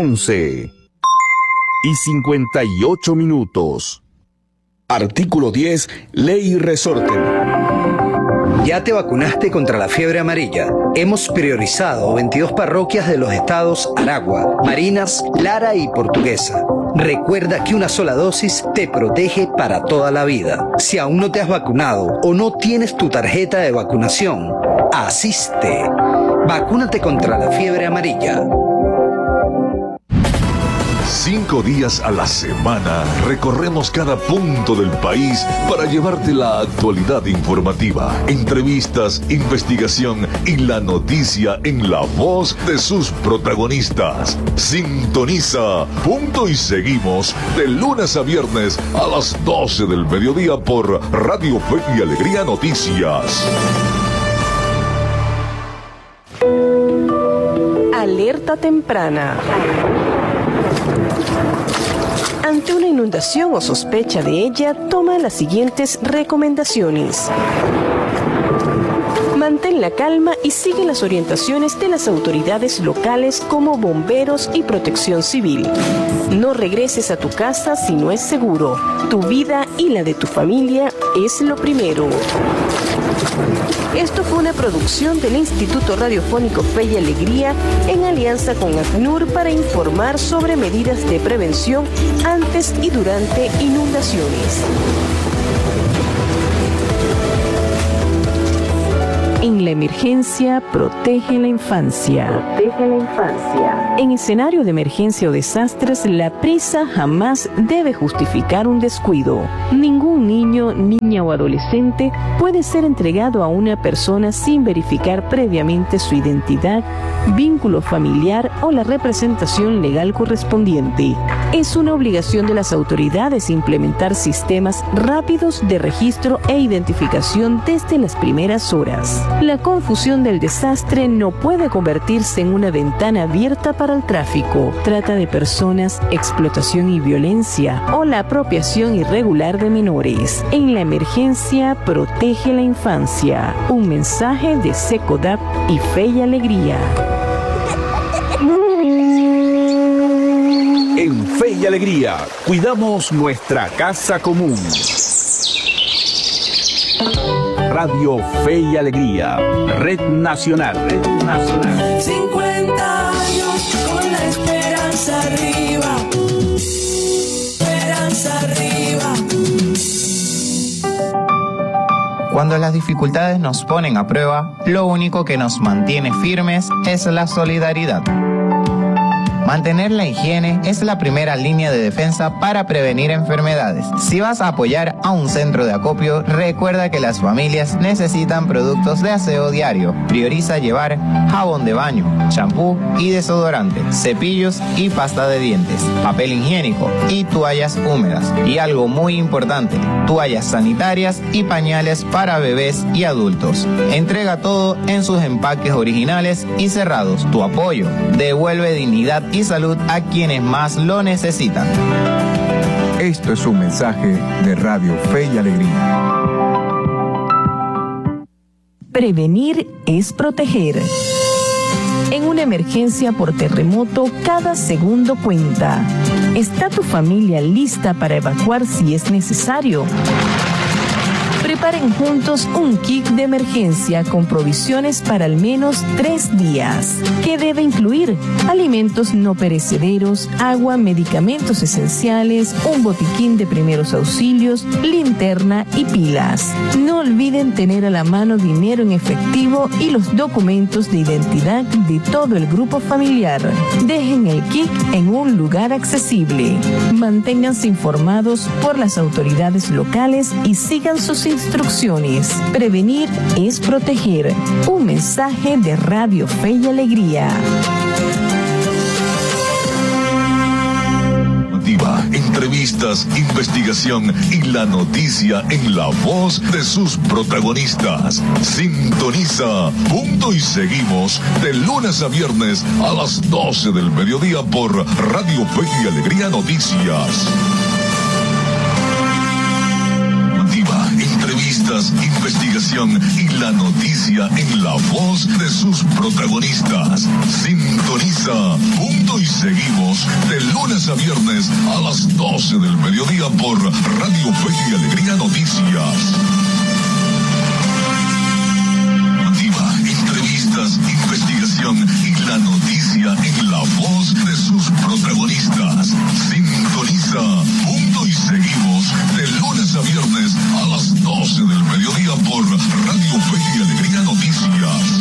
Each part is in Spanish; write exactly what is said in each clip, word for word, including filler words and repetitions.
once y cincuenta y ocho minutos. Artículo diez, Ley Resorten. ¿Ya te vacunaste contra la fiebre amarilla? Hemos priorizado veintidós parroquias de los estados Aragua, Marinas, Lara y Portuguesa. Recuerda que una sola dosis te protege para toda la vida. Si aún no te has vacunado o no tienes tu tarjeta de vacunación, asiste. Vacúnate contra la fiebre amarilla. Cinco días a la semana recorremos cada punto del país para llevarte la actualidad informativa, entrevistas, investigación y la noticia en la voz de sus protagonistas. Sintoniza Punto y Seguimos de lunes a viernes a las doce del mediodía por Radio Fe y Alegría Noticias. Alerta temprana. Ante una inundación o sospecha de ella, toma las siguientes recomendaciones. Mantén la calma y sigue las orientaciones de las autoridades locales como bomberos y protección civil. No regreses a tu casa si no es seguro. Tu vida y la de tu familia es lo primero. Esto fue una producción del Instituto Radiofónico Fe y Alegría en alianza con ACNUR para informar sobre medidas de prevención antes y durante inundaciones. En la emergencia, protege la infancia. Protege la infancia. En escenario de emergencia o desastres, la prisa jamás debe justificar un descuido. Ningún niño, niña o adolescente puede ser entregado a una persona sin verificar previamente su identidad, vínculo familiar o la representación legal correspondiente. Es una obligación de las autoridades implementar sistemas rápidos de registro e identificación desde las primeras horas. La confusión del desastre no puede convertirse en una ventana abierta para el tráfico, trata de personas, explotación y violencia o la apropiación irregular de menores. En la emergencia, protege la infancia. Un mensaje de SECODAP y Fe y Alegría. En Fe y Alegría, cuidamos nuestra casa común. Radio Fe y Alegría, Red Nacional, Red Nacional. cincuenta años con la esperanza arriba, esperanza arriba. Cuando las dificultades nos ponen a prueba, lo único que nos mantiene firmes es la solidaridad. Mantener la higiene es la primera línea de defensa para prevenir enfermedades. Si vas a apoyar a un centro de acopio, recuerda que las familias necesitan productos de aseo diario. Prioriza llevar jabón de baño, champú y desodorante, cepillos y pasta de dientes, papel higiénico y toallas húmedas. Y algo muy importante, toallas sanitarias y pañales para bebés y adultos. Entrega todo en sus empaques originales y cerrados. Tu apoyo devuelve dignidad y salud a quienes más lo necesitan. Esto es un mensaje de Radio Fe y Alegría. Prevenir es proteger. En una emergencia por terremoto, cada segundo cuenta. ¿Está tu familia lista para evacuar si es necesario? Preparen juntos un kit de emergencia con provisiones para al menos tres días. ¿Qué debe incluir? Alimentos no perecederos, agua, medicamentos esenciales, un botiquín de primeros auxilios, linterna y pilas. No olviden tener a la mano dinero en efectivo y los documentos de identidad de todo el grupo familiar. Dejen el kit en un lugar accesible. Manténganse informados por las autoridades locales y sigan sus instrucciones. Prevenir es proteger. Un mensaje de Radio Fe y Alegría. Entrevistas, investigación y la noticia en la voz de sus protagonistas. Sintoniza Punto y Seguimos de lunes a viernes a las doce del mediodía por Radio Fe y Alegría Noticias. Entrevistas, investigación y la noticia en la voz de sus protagonistas. Sintoniza Punto y Seguimos seguimos de lunes a viernes a las doce del mediodía por Radio Fe y Alegría Noticias. Entrevistas, investigación y la noticia en la voz de sus protagonistas. Sintoniza Punto y Seguimos de lunes a viernes a las doce del mediodía por Radio Fe y Alegría Noticias.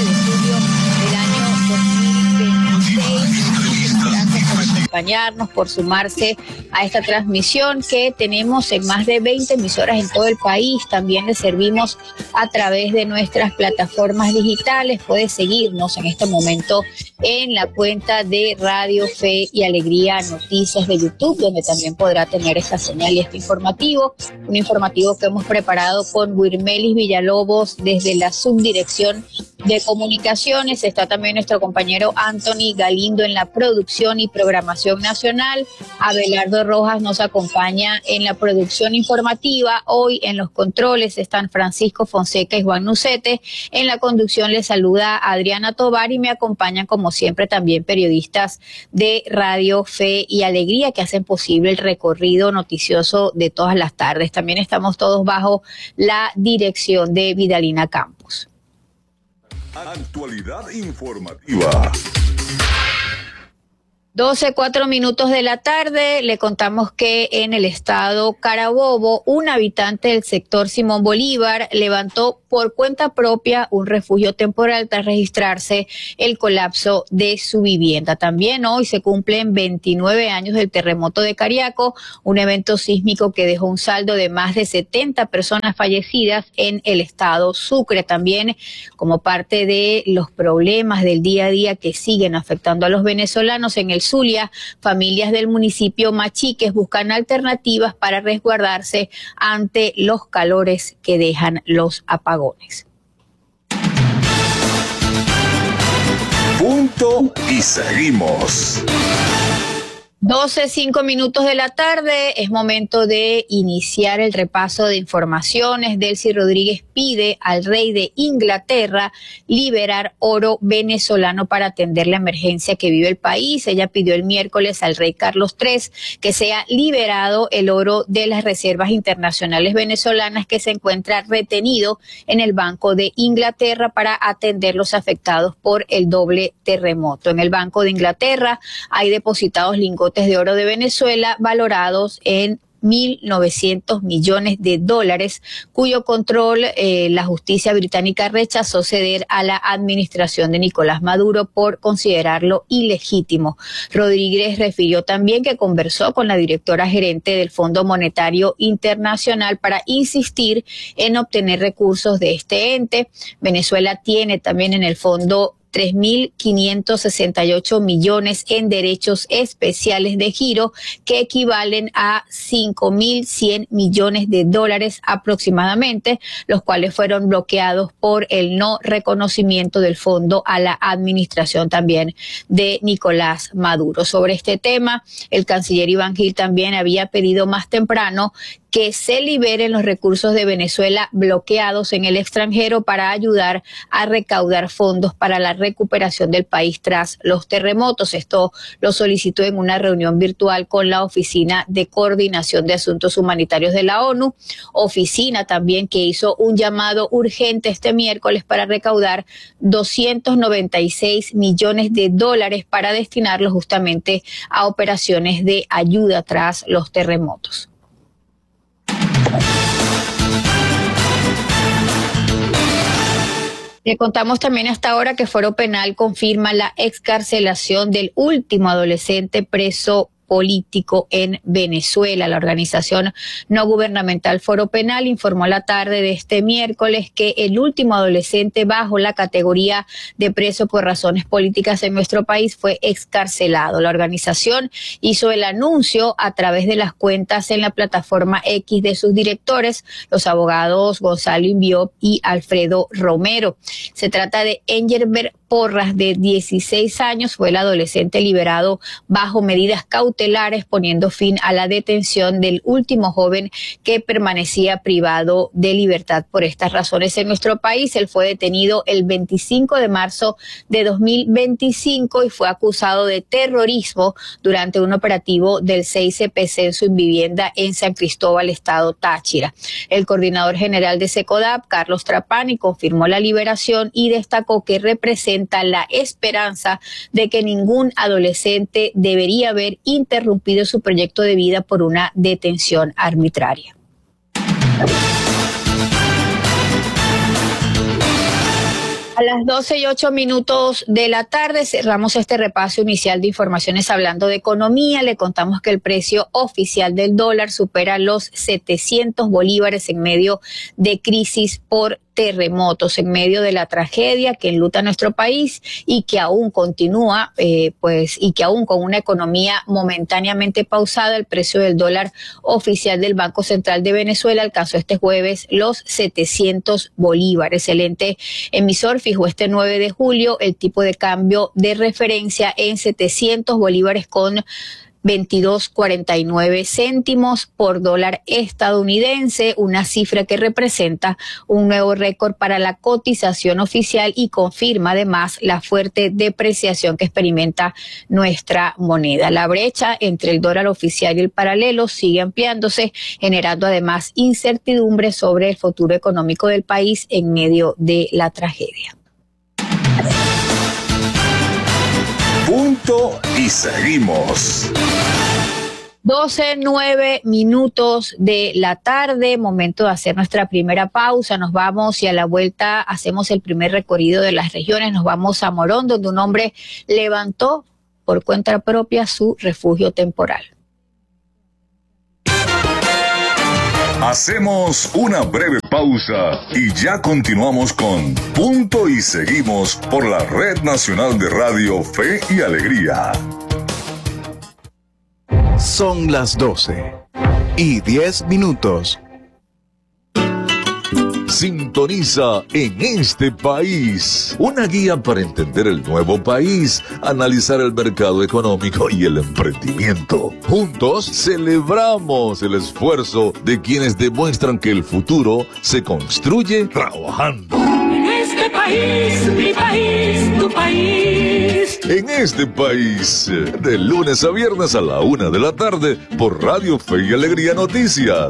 Acompañarnos, por sumarse a esta transmisión que tenemos en más de veinte emisoras en todo el país. También les servimos a través de nuestras plataformas digitales. Puede seguirnos en este momento en la cuenta de Radio Fe y Alegría Noticias de YouTube, donde también podrá tener esta señal y este informativo, un informativo que hemos preparado con Wirmelis Villalobos desde la Subdirección de Comunicaciones. Está también nuestro compañero Anthony Galindo en la producción y programación nacional. Abelardo Rojas nos acompaña en la producción informativa. Hoy en los controles están Francisco Fonseca y Juan Nucete. En la conducción les saluda Adriana Tovar y me acompañan como siempre también periodistas de Radio Fe y Alegría que hacen posible el recorrido noticioso de todas las tardes. También estamos todos bajo la dirección de Vidalina Campos. Actualidad informativa. doce, cuatro minutos de la tarde, le contamos que en el estado Carabobo, un habitante del sector Simón Bolívar levantó por cuenta propia un refugio temporal tras registrarse el colapso de su vivienda. También hoy se cumplen veintinueve años del terremoto de Cariaco, un evento sísmico que dejó un saldo de más de setenta personas fallecidas en el estado Sucre. También como parte de los problemas del día a día que siguen afectando a los venezolanos en el Zulia, familias del municipio Machiques buscan alternativas para resguardarse ante los calores que dejan los apagones. Punto y seguimos. doce, cinco minutos de la tarde, es momento de iniciar el repaso de informaciones. Delcy Rodríguez pide al rey de Inglaterra liberar oro venezolano para atender la emergencia que vive el país. Ella pidió el miércoles al rey Carlos tercero que sea liberado el oro de las reservas internacionales venezolanas que se encuentra retenido en el Banco de Inglaterra para atender los afectados por el doble terremoto. En el Banco de Inglaterra hay depositados lingotes de oro de Venezuela valorados en mil novecientos millones de dólares, cuyo control eh, la justicia británica rechazó ceder a la administración de Nicolás Maduro por considerarlo ilegítimo. Rodríguez refirió también que conversó con la directora gerente del Fondo Monetario Internacional para insistir en obtener recursos de este ente. Venezuela tiene también en el fondo tres mil quinientos sesenta y ocho millones en derechos especiales de giro que equivalen a cinco mil cien millones de dólares aproximadamente, los cuales fueron bloqueados por el no reconocimiento del fondo a la administración también de Nicolás Maduro. Sobre este tema, el canciller Iván Gil también había pedido más temprano que se liberen los recursos de Venezuela bloqueados en el extranjero para ayudar a recaudar fondos para la recuperación del país tras los terremotos. Esto lo solicitó en una reunión virtual con la Oficina de Coordinación de Asuntos Humanitarios de la ONU, oficina también que hizo un llamado urgente este miércoles para recaudar doscientos noventa y seis millones de dólares para destinarlos justamente a operaciones de ayuda tras los terremotos. Le contamos también hasta ahora que Foro Penal confirma la excarcelación del último adolescente preso político en Venezuela. La organización no gubernamental Foro Penal informó la tarde de este miércoles que el último adolescente bajo la categoría de preso por razones políticas en nuestro país fue excarcelado. La organización hizo el anuncio a través de las cuentas en la plataforma X de sus directores, los abogados Gonzalo Inbiop y Alfredo Romero. Se trata de Engelbert Porras, de dieciséis años, fue el adolescente liberado bajo medidas cautelares, poniendo fin a la detención del último joven que permanecía privado de libertad por estas razones en nuestro país. Él fue detenido el veinticinco de marzo de dos mil veinticinco y fue acusado de terrorismo durante un operativo del C I C P C en su vivienda en San Cristóbal, estado Táchira. El coordinador general de SECODAP, Carlos Trapani, confirmó la liberación y destacó que representa la esperanza de que ningún adolescente debería haber interrumpido su proyecto de vida por una detención arbitraria. A las doce y ocho minutos de la tarde cerramos este repaso inicial de informaciones hablando de economía. Le contamos que el precio oficial del dólar supera los setecientos bolívares en medio de crisis por terremotos, en medio de la tragedia que enluta nuestro país y que aún continúa, eh, pues, y que aún con una economía momentáneamente pausada, el precio del dólar oficial del Banco Central de Venezuela alcanzó este jueves los setecientos bolívares. El ente emisor fijó este nueve de julio el tipo de cambio de referencia en setecientos bolívares con veintidós cuarenta y nueve céntimos por dólar estadounidense, una cifra que representa un nuevo récord para la cotización oficial y confirma además la fuerte depreciación que experimenta nuestra moneda. La brecha entre el dólar oficial y el paralelo sigue ampliándose, generando además incertidumbre sobre el futuro económico del país en medio de la tragedia. Punto y seguimos. doce, nueve minutos de la tarde, momento de hacer nuestra primera pausa. Nos vamos y a la vuelta hacemos el primer recorrido de las regiones. Nos vamos a Morón, donde un hombre levantó por cuenta propia su refugio temporal. Hacemos una breve pausa y ya continuamos con Punto y Seguimos por la Red Nacional de Radio Fe y Alegría. Son las doce y diez minutos. Sintoniza En Este País, una guía para entender el nuevo país, analizar el mercado económico y el emprendimiento. Juntos celebramos el esfuerzo de quienes demuestran que el futuro se construye trabajando. En este país, mi país, tu país. En Este País, de lunes a viernes a la una de la tarde por Radio Fe y Alegría Noticias.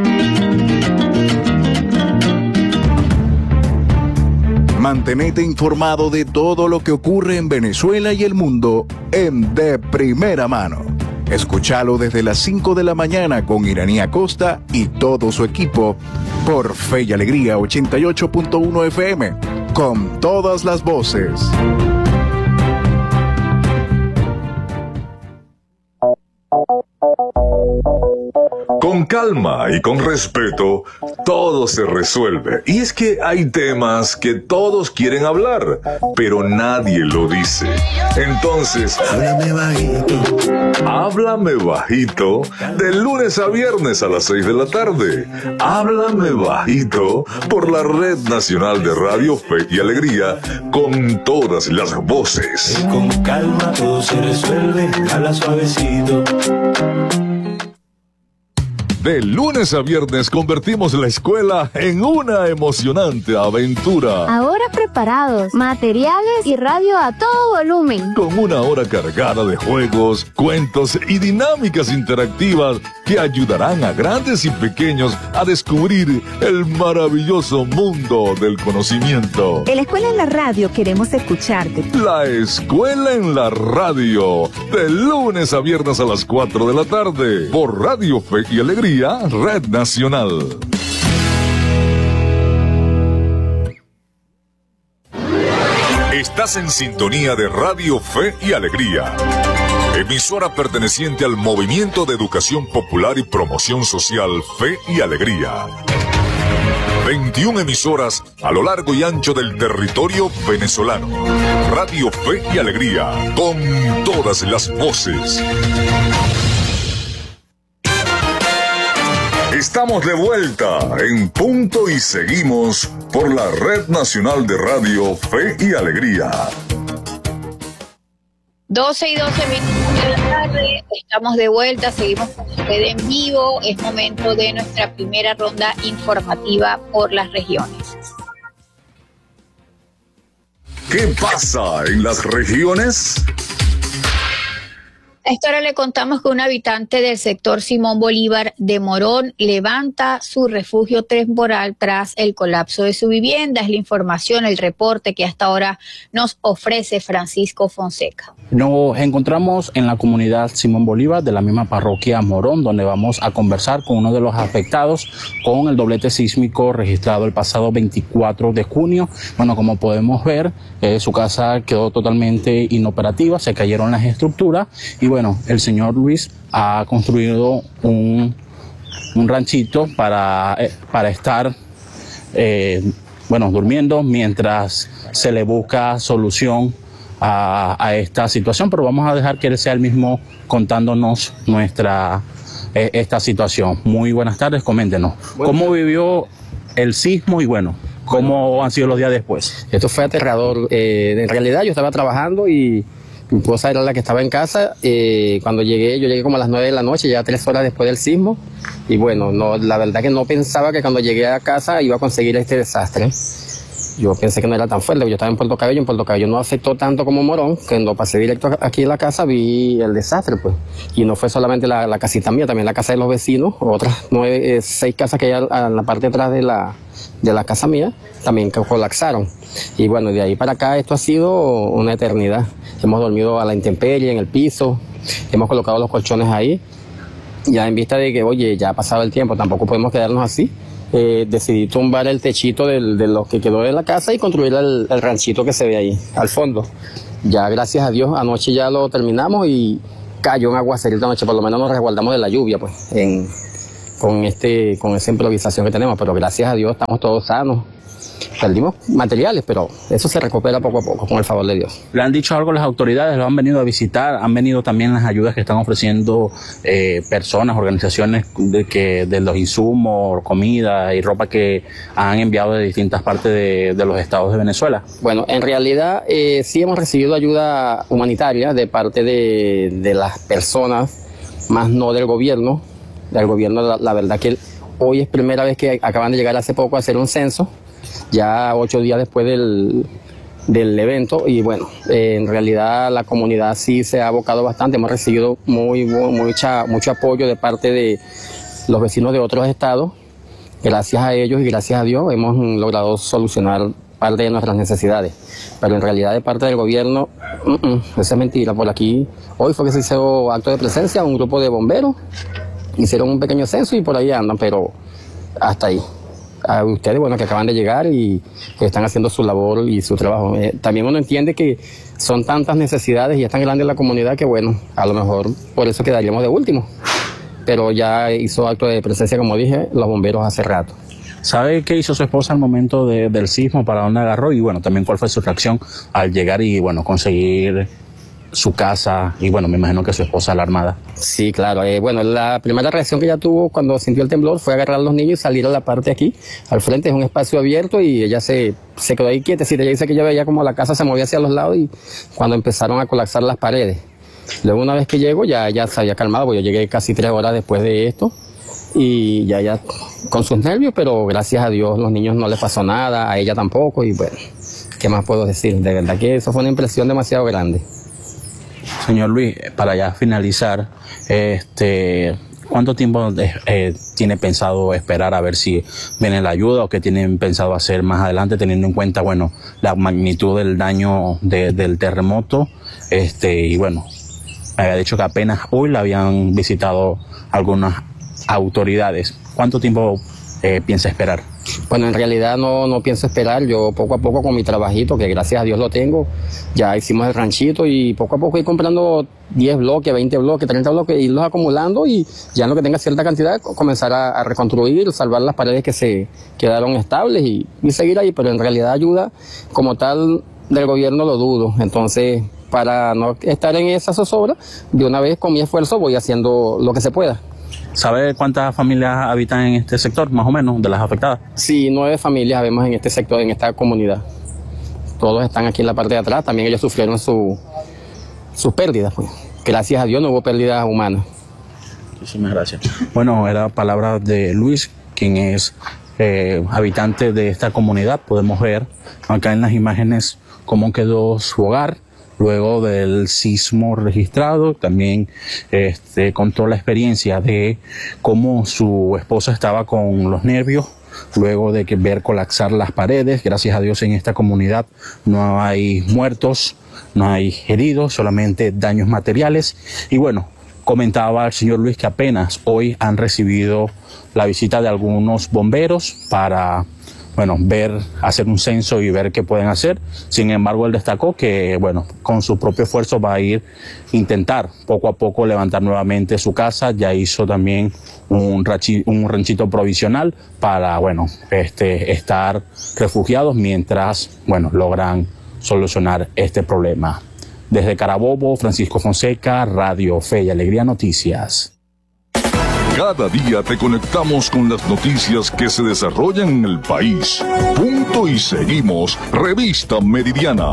Mantenete informado de todo lo que ocurre en Venezuela y el mundo en De Primera Mano. Escúchalo desde las cinco de la mañana con Iraní Acosta y todo su equipo por Fe y Alegría ochenta y ocho punto uno F M, con todas las voces. Con calma y con respeto, todo se resuelve. Y es que hay temas que todos quieren hablar, pero nadie lo dice. Entonces, háblame bajito. Háblame bajito, de lunes a viernes a las seis de la tarde. Háblame bajito por la Red Nacional de Radio Fe y Alegría, con todas las voces. Con calma todo se resuelve, habla suavecito. De lunes a viernes convertimos la escuela en una emocionante aventura. Ahora preparados, materiales y radio a todo volumen. Con una hora cargada de juegos, cuentos y dinámicas interactivas que ayudarán a grandes y pequeños a descubrir el maravilloso mundo del conocimiento. En la escuela en la radio queremos escucharte. La escuela en la radio, de lunes a viernes a las cuatro de la tarde, por Radio Fe y Alegría, Red Nacional. Estás en sintonía de Radio Fe y Alegría, emisora perteneciente al Movimiento de Educación Popular y Promoción Social Fe y Alegría. veintiuna emisoras a lo largo y ancho del territorio venezolano. Radio Fe y Alegría, con todas las voces. Estamos de vuelta en Punto y Seguimos por la Red Nacional de Radio Fe y Alegría. doce y doce minutos de la tarde, estamos de vuelta, seguimos con usted en vivo. Es momento de nuestra primera ronda informativa por las regiones. ¿Qué pasa en las regiones? A esta hora le contamos que un habitante del sector Simón Bolívar de Morón levanta su refugio temporal tras el colapso de su vivienda. Es la información, el reporte que hasta ahora nos ofrece Francisco Fonseca. Nos encontramos en la comunidad Simón Bolívar de la misma parroquia Morón, donde vamos a conversar con uno de los afectados con el doblete sísmico registrado el pasado veinticuatro de junio. Bueno, como podemos ver, eh, su casa quedó totalmente inoperativa, se cayeron las estructuras y bueno, el señor Luis ha construido un, un ranchito para, eh, para estar eh, bueno, durmiendo mientras se le busca solución A, a esta situación, pero vamos a dejar que él sea el mismo contándonos nuestra eh, esta situación. Muy buenas tardes, coméntenos. Bueno, ¿cómo vivió el sismo y bueno, cómo bueno, han sido los días después? Esto fue aterrador. Eh, en realidad yo estaba trabajando y mi esposa era la que estaba en casa. Eh, cuando llegué, yo llegué como a las nueve de la noche, ya tres horas después del sismo. Y bueno, no, la verdad que no pensaba que cuando llegué a casa iba a conseguir este desastre. Yo pensé que no era tan fuerte, yo estaba en Puerto Cabello, en Puerto Cabello no afectó tanto como Morón, que cuando pasé directo aquí en la casa vi el desastre, pues. Y no fue solamente la, la casita mía, también la casa de los vecinos, otras nueve, eh, seis casas que hay en la parte de atrás de la, de la casa mía, también colapsaron. Y bueno, de ahí para acá esto ha sido una eternidad. Hemos dormido a la intemperie, en el piso, hemos colocado los colchones ahí, ya en vista de que, oye, ya ha pasado el tiempo, tampoco podemos quedarnos así. Eh, decidí tumbar el techito del, de lo que quedó de la casa y construir el, el ranchito que se ve ahí, al fondo. Ya gracias a Dios, anoche ya lo terminamos y cayó un aguacerito anoche, por lo menos nos resguardamos de la lluvia, pues, en, con, este, con esa improvisación que tenemos, pero gracias a Dios estamos todos sanos. Perdimos materiales, pero eso se recupera poco a poco, con el favor de Dios. ¿Le han dicho algo las autoridades? ¿Lo han venido a visitar? ¿Han venido también las ayudas que están ofreciendo eh, personas, organizaciones de, que, de los insumos, comida y ropa que han enviado de distintas partes de, de los estados de Venezuela? Bueno, en realidad eh, sí hemos recibido ayuda humanitaria de parte de, de las personas, más no del gobierno. Del gobierno, la, la verdad que hoy es primera vez que acaban de llegar hace poco a hacer un censo, ya ocho días después del, del evento, y bueno, eh, en realidad la comunidad sí se ha abocado bastante, hemos recibido muy, muy mucha, mucho apoyo de parte de los vecinos de otros estados. Gracias a ellos y gracias a Dios hemos logrado solucionar parte de nuestras necesidades, pero en realidad de parte del gobierno, uh -uh, esa es mentira. Por aquí, hoy fue que se hizo acto de presencia, un grupo de bomberos, hicieron un pequeño censo y por ahí andan, pero hasta ahí. A ustedes, bueno, que acaban de llegar y que están haciendo su labor y su trabajo. Eh, también uno entiende que son tantas necesidades y es tan grande la comunidad que, bueno, a lo mejor por eso quedaríamos de último. Pero ya hizo acto de presencia, como dije, los bomberos hace rato. ¿Sabe qué hizo su esposa al momento de, del sismo, para dónde agarró? Y bueno, también cuál fue su reacción al llegar y, bueno, conseguir su casa, y bueno, me imagino que su esposa alarmada. Sí, claro. Eh, bueno, la primera reacción que ella tuvo cuando sintió el temblor fue agarrar a los niños y salir a la parte aquí, al frente, es un espacio abierto, y ella se, se quedó ahí quieta. Ella dice que ella veía como la casa se movía hacia los lados y cuando empezaron a colapsar las paredes. Luego, una vez que llego, ya, ya se había calmado, porque yo llegué casi tres horas después de esto, y ya ya con sus nervios, pero gracias a Dios los niños no les pasó nada, a ella tampoco, y bueno, ¿qué más puedo decir? De verdad que eso fue una impresión demasiado grande. Señor Luis, para ya finalizar, este, ¿cuánto tiempo eh, tiene pensado esperar a ver si viene la ayuda, o qué tienen pensado hacer más adelante, teniendo en cuenta, bueno, la magnitud del daño de, del terremoto? Este, y bueno, me había dicho que apenas hoy la habían visitado algunas autoridades. ¿Cuánto tiempo eh, piensa esperar? Bueno, en realidad no, no pienso esperar. Yo poco a poco con mi trabajito, que gracias a Dios lo tengo, ya hicimos el ranchito y poco a poco ir comprando diez bloques, veinte bloques, treinta bloques, irlos acumulando, y ya en lo que tenga cierta cantidad comenzar a, a reconstruir, salvar las paredes que se quedaron estables y, y seguir ahí. Pero en realidad ayuda como tal del gobierno lo dudo. Entonces, para no estar en esa zozobra, de una vez con mi esfuerzo voy haciendo lo que se pueda. ¿Sabe cuántas familias habitan en este sector, más o menos, de las afectadas? Sí, nueve familias vemos en este sector, en esta comunidad. Todos están aquí en la parte de atrás, también ellos sufrieron su, sus pérdidas, pues. Gracias a Dios no hubo pérdidas humanas. Muchísimas gracias. Bueno, era palabra de Luis, quien es eh, habitante de esta comunidad. Podemos ver acá en las imágenes cómo quedó su hogar luego del sismo registrado. También este, contó la experiencia de cómo su esposa estaba con los nervios luego de que ver colapsar las paredes. Gracias a Dios en esta comunidad no hay muertos, no hay heridos, solamente daños materiales. Y bueno, comentaba el señor Luis que apenas hoy han recibido la visita de algunos bomberos para, bueno, ver, hacer un censo y ver qué pueden hacer. Sin embargo, él destacó que, bueno, con su propio esfuerzo va a ir intentar poco a poco levantar nuevamente su casa. Ya hizo también un, rachi, un ranchito provisional para, bueno, este, estar refugiados mientras, bueno, logran solucionar este problema. Desde Carabobo, Francisco Fonseca, Radio Fe y Alegría Noticias. Cada día te conectamos con las noticias que se desarrollan en el país. Punto y seguimos. Revista Meridiana.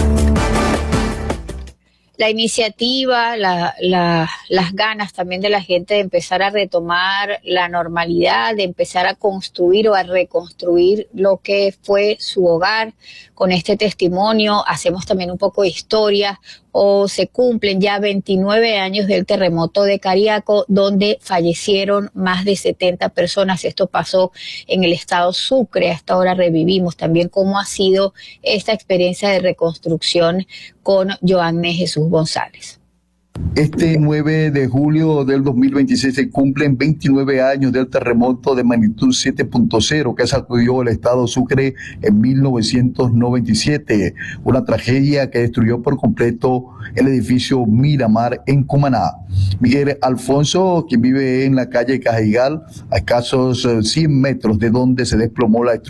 La iniciativa, la, la, las ganas también de la gente de empezar a retomar la normalidad, de empezar a construir o a reconstruir lo que fue su hogar. Con este testimonio hacemos también un poco de historia, o se cumplen ya veintinueve años del terremoto de Cariaco, donde fallecieron más de setenta personas. Esto pasó en el estado Sucre. Hasta ahora revivimos también cómo ha sido esta experiencia de reconstrucción con Joanne Jesús González. Este nueve de julio del dos mil veintiséis se cumplen veintinueve años del terremoto de magnitud siete punto cero que sacudió el estado Sucre en mil novecientos noventa y siete, una tragedia que destruyó por completo el edificio Miramar en Cumaná. Miguel Alfonso, quien vive en la calle Cajigal, a escasos cien metros de donde se desplomó la estructura,